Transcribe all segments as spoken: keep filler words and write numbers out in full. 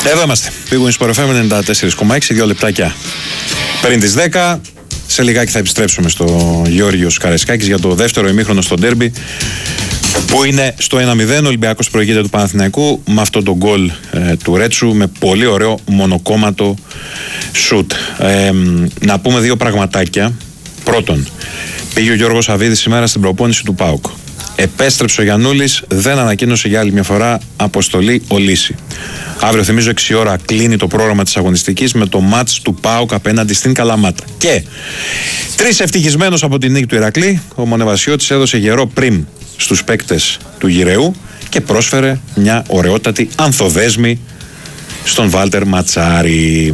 Εδώ είμαστε. Πήγουν στο Sport εφ εμ ενενήντα τέσσερα κόμμα έξι, δύο λεπτάκια πριν τις δέκα. Σε λιγάκι θα επιστρέψουμε στο Γιώργος Καραϊσκάκης για το δεύτερο ημίχρονο στο ντέρμπι, που είναι στο ένα μηδέν. Ο Ολυμπιακός προηγείται του Παναθηναϊκού με αυτό το γκολ ε, του Ρέτσου, με πολύ ωραίο μονοκόμματο σουτ. Ε, να πούμε δύο πραγματάκια. Πρώτον, πήγε ο Γιώργος Αβίδης σήμερα στην προπόνηση του ΠΑΟΚ. Επέστρεψε ο Γιαννούλης, δεν ανακοίνωσε για άλλη μια φορά αποστολή Ολύση. Αύριο, θυμίζω, έξι ώρα κλείνει το πρόγραμμα της αγωνιστικής με το μάτς του ΠΑΟΚ απέναντι στην Καλαμάτα. Και τρεις ευτυχισμένος από την νίκη του Ηρακλή, ο Μονεβασιώτης έδωσε γερό πριμ στους παίκτες του Γυραίου και πρόσφερε μια ωραιότατη ανθοδέσμη στον Βάλτερ Ματσάρη.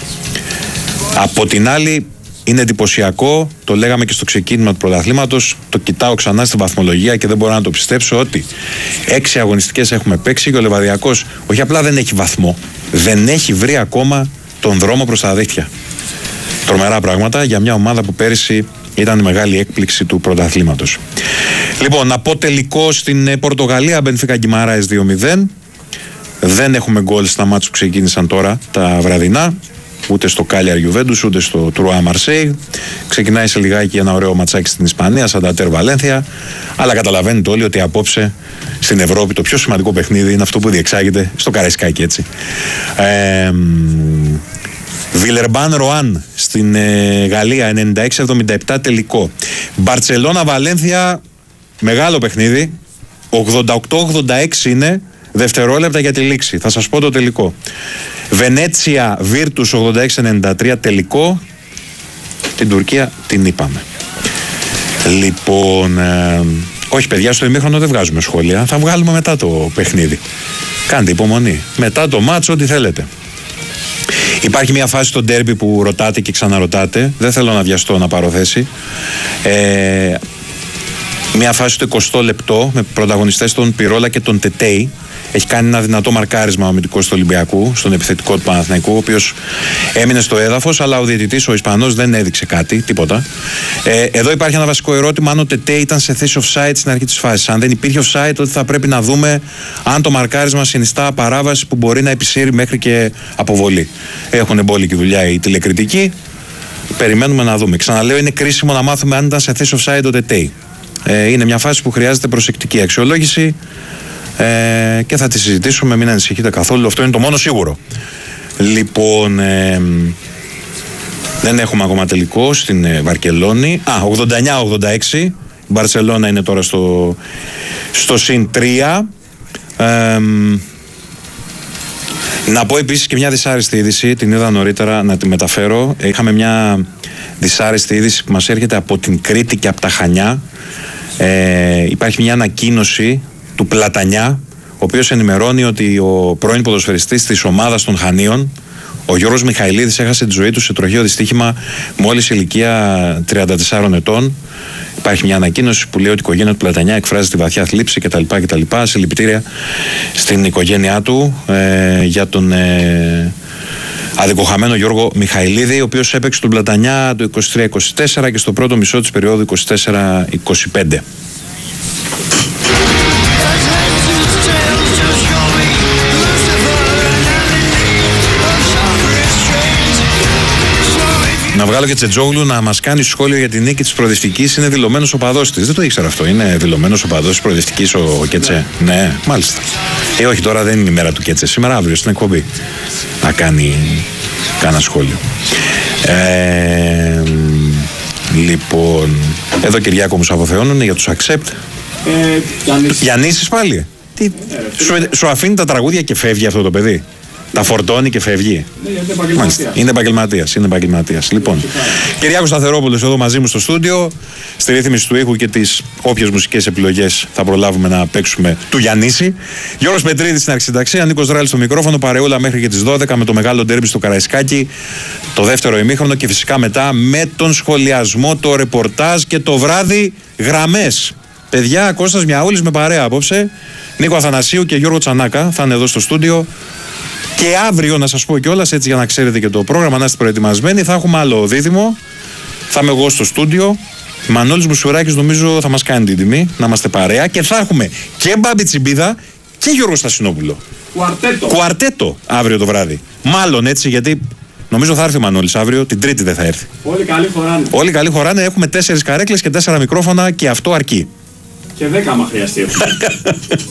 Από την άλλη, είναι εντυπωσιακό, το λέγαμε και στο ξεκίνημα του πρωταθλήματος, το κοιτάω ξανά στην βαθμολογία και δεν μπορώ να το πιστέψω, ότι έξι αγωνιστικές έχουμε παίξει και ο Λεβαδιακός όχι απλά δεν έχει βαθμό, δεν έχει βρει ακόμα τον δρόμο προς τα δίχτυα. Τρομερά πράγματα για μια ομάδα που πέρυσι ήταν η μεγάλη έκπληξη του πρωταθλήματος. Λοιπόν, να πω τελικό στην Πορτογαλία, Μπενφίκα Γκιμαράες δύο μηδέν. Δεν έχουμε γκολ στα μάτς που ξεκίνησαν τώρα τα βραδινά. Ούτε στο Κάλιαρ Γιουβέντους, ούτε στο Τρουά Μαρσέι. Ξεκινάει σε λιγάκι ένα ωραίο ματσάκι στην Ισπανία, Σανταντέρ Βαλένθια. Αλλά καταλαβαίνετε όλοι ότι απόψε στην Ευρώπη το πιο σημαντικό παιχνίδι είναι αυτό που διεξάγεται στο Καραϊσκάκι, έτσι. Ε, Βιλερμπάν Ροάν στην ε, Γαλλία, ενενήντα έξι εβδομήντα επτά τελικό. Μπαρτσελώνα Βαλένθια, μεγάλο παιχνίδι. ογδόντα οκτώ ογδόντα έξι είναι. Δευτερόλεπτα για τη λήξη. Θα σας πω το τελικό. Βενέτσια Βίρτους ογδόντα έξι ενενήντα τρία τελικό. Την Τουρκία την είπαμε. Λοιπόν, ε, όχι παιδιά, στο ημίχρονο δεν βγάζουμε σχόλια. Θα βγάλουμε μετά το παιχνίδι. Κάντε υπομονή. Μετά το μάτσο, ό,τι θέλετε. Υπάρχει μια φάση στο ντέρμπι που ρωτάτε και ξαναρωτάτε. Δεν θέλω να βιαστώ να πάρω θέση. Ε, μια φάση στο εικοστό λεπτό με πρωταγωνιστές τον Πυρόλα και τον Τετέι. Έχει κάνει ένα δυνατό μαρκάρισμα ο αμυντικός του Ολυμπιακού στον επιθετικό του Παναθηναϊκού, ο οποίος έμεινε στο έδαφος, αλλά ο διαιτητής, ο Ισπανός, δεν έδειξε κάτι, τίποτα. Ε, εδώ υπάρχει ένα βασικό ερώτημα: αν ο Τετέ ήταν σε θέση offside στην αρχή της φάσης. Αν δεν υπήρχε offside, τότε θα πρέπει να δούμε αν το μαρκάρισμα συνιστά παράβαση που μπορεί να επισύρει μέχρι και αποβολή. Έχουν εμπόλικη δουλειά οι τηλεκριτικοί. Περιμένουμε να δούμε. Ξαναλέω, είναι κρίσιμο να μάθουμε αν ήταν σε θέση offside ο Τετέ. Ε, είναι μια φάση που χρειάζεται προσεκτική αξιολόγηση. Ε, και θα τη συζητήσουμε, μην ανησυχείτε καθόλου, αυτό είναι το μόνο σίγουρο. Λοιπόν, ε, δεν έχουμε ακόμα τελικό στην ε, Βαρκελόνη. Α, ογδόντα εννιά ογδόντα έξι. Η Μπαρσελόνα είναι τώρα στο, στο συν τρία. ε, Να πω επίσης και μια δυσάρεστη είδηση, την είδα νωρίτερα, να τη μεταφέρω. Είχαμε μια δυσάρεστη είδηση που μας έρχεται από την Κρήτη και από τα Χανιά. ε, Υπάρχει μια ανακοίνωση του Πλατανιά, ο οποίος ενημερώνει ότι ο πρώην ποδοσφαιριστής της ομάδας των Χανίων, ο Γιώργος Μιχαηλίδης, έχασε τη ζωή του σε τροχαίο δυστύχημα μόλις ηλικία τριάντα τεσσάρων ετών. Υπάρχει μια ανακοίνωση που λέει ότι η οικογένεια του Πλατανιά εκφράζει τη βαθιά θλίψη κτλ. κτλ. Συλληπιτήρια στην οικογένειά του ε, για τον ε, αδικοχαμένο Γιώργο Μιχαηλίδη, ο οποίος έπαιξε τον Πλατανιά το είκοσι τρία είκοσι τέσσερα και στο πρώτο μισό της περίοδου είκοσι τέσσερα είκοσι πέντε. Να βγάλω και Τσετζόγλου να μας κάνει σχόλιο για την νίκη της Προοδευτικής. Είναι δηλωμένος οπαδός της. Δεν το ήξερα αυτό. Είναι δηλωμένος οπαδός της Προοδευτικής ο, ο Κέτσε. Ναι. ναι, μάλιστα. Ε, όχι, τώρα δεν είναι η μέρα του Κέτσε. Σήμερα, αύριο στην εκπομπή να κάνει κάνα σχόλιο. Ε, λοιπόν, εδώ Κυριάκο μου αποθεώνουν για τους Accept. Ε, Γιαννήσης πάλι. Τι, ε, σου, σου αφήνει τα τραγούδια και φεύγει αυτό το παιδί. Τα φορτώνει και φεύγει. Ναι, είναι επαγγελματίας. Είναι επαγγελματίας. Λοιπόν, Κυριάκος Σταθερόπουλος εδώ μαζί μου στο στούντιο. Στη ρύθμιση του ήχου και τις όποιες μουσικές επιλογές θα προλάβουμε να παίξουμε του Γιαννίση. Γιώργος Πετρίδης στην αρχισυνταξία, Νίκος Δράλης στο μικρόφωνο. Παρεούλα μέχρι και τις δώδεκα με το μεγάλο ντέρμπι στο Καραϊσκάκι. Το δεύτερο ημίχρονο και φυσικά μετά με τον σχολιασμό, το ρεπορτάζ και το βράδυ γραμμές. Παιδιά, Κώστας Μιαούλης με παρέα απόψε. Νίκο Αθανασίου και Γιώργο Τσανάκα θα είναι εδώ στο στούντιο. Και αύριο, να σας πω κιόλας, έτσι για να ξέρετε και το πρόγραμμα, να είστε προετοιμασμένοι, θα έχουμε άλλο δίδυμο. Θα είμαι εγώ στο στούντιο. Μανώλης Μουσουράκης νομίζω θα μας κάνει την τιμή να είμαστε παρέα. Και θα έχουμε και Μπάμπη Τσιμπίδα και Γιώργο Στασινόπουλο. Κουαρτέτο. Κουαρτέτο αύριο το βράδυ. Μάλλον έτσι, γιατί νομίζω θα έρθει ο Μανώλης αύριο, την Τρίτη δεν θα έρθει. Όλοι καλοί χωράνε. Όλοι καλοί χωράνε, έχουμε τέσσερις καρέκλες και τέσσερα μικρόφωνα και αυτό αρκεί. Και δέκα άμα χρειαστεί.